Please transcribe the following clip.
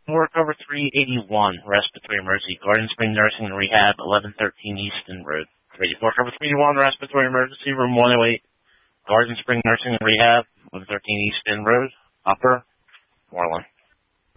Work over 381, respiratory emergency, Garden Spring Nursing and Rehab, 1113 Easton Road. Work over 381, respiratory emergency, room 108, Garden Spring Nursing and Rehab, 1113 Easton Road, Upper Moreland.